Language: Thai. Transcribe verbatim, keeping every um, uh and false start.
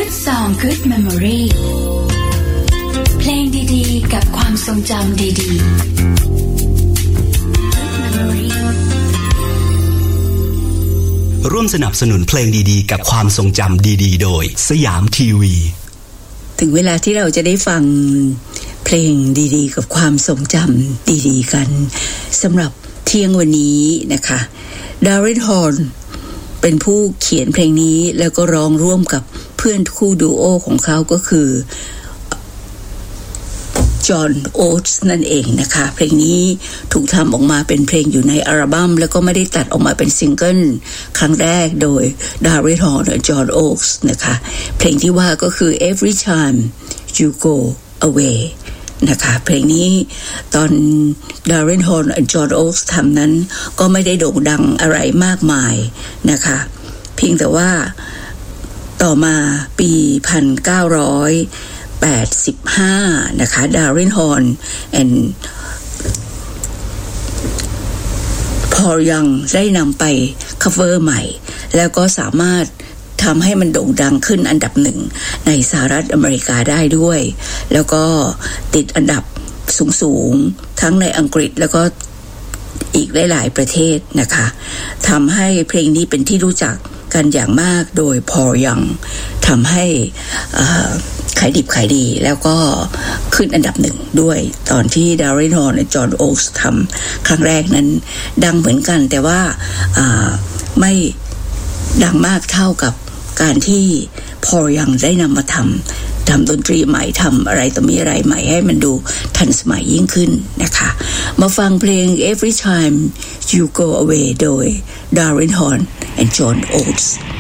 Good Song Good Memory เพลงดีๆกับความทรงจำดีๆ Good Memory ร่วมสนับสนุนเพลงดีๆกับความทรงจำดีๆโดยสยามทีวีถึงเวลาที่เราจะได้ฟังเพลงดีๆกับความทรงจำดีๆกันสำหรับเที่ยงวันนี้นะคะ Daryl Hall เป็นผู้เขียนเพลงนี้แล้วก็ร้องร่วมกับเพื่อนคู่ดูโอของเขาก็คือจอห์นโอ๊ตส์นั่นเองนะคะเพลงนี้ถูกทำออกมาเป็นเพลงอยู่ในอัลบั้มแล้วก็ไม่ได้ตัดออกมาเป็นซิงเกิลครั้งแรกโดย Daryl Hall และ John Oates นะคะเพลงที่ว่าก็คือ Every Time You Go Away นะคะเพลงนี้ตอน Daryl Hall และ John Oates ทำนั้นก็ไม่ได้โด่งดังอะไรมากมายนะคะเพียงแต่ว่าต่อมาปีหนึ่งพันเก้าร้อยแปดสิบห้านะคะ Daryl Hall and Paul Young ได้นำไป cover ใหม่แล้วก็สามารถทำให้มันโด่งดังขึ้นอันดับหนึ่งในสหรัฐอเมริกาได้ด้วยแล้วก็ติดอันดับสูงๆทั้งในอังกฤษแล้วก็อีกหลายๆประเทศนะคะทำให้เพลงนี้เป็นที่รู้จักกันอย่างมากโดย Paul Young ทำให้ขายดิบขายดีแล้วก็ขึ้นอันดับหนึ่งด้วยตอนที่ Daryl Hall และ John Oates ทำครั้งแรกนั้นดังเหมือนกันแต่ว่าไม่ดังมากเท่ากับการที่ Paul Young ได้นำมาทำทำดนตรีใหม่ทำอะไรต่อมีอะไรใหม่ให้มันดูทันสมัยยิ่งขึ้นนะคะมาฟังเพลง Every Time You Go Away โดย Daryl Hall and John Oates